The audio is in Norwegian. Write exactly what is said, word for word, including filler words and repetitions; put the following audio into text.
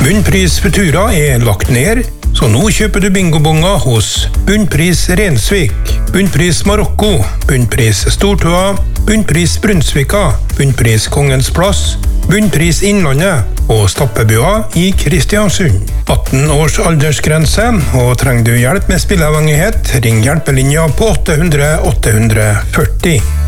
Bunnpris Futura er lagt ned, så nå kjøper du bingobonger hos Bunnpris Rensvik, Bunnpris Marokko, Bunnpris Stortua, Bunnpris Brunsvika, Bunnpris Kongens Plass, Bunnpris Innlandet og Stappebua i Kristiansund. atten års aldersgrense, og trenger du hjelp med spilleavhengighet, ring hjelpelinja på åtte hundre åtte hundre førti.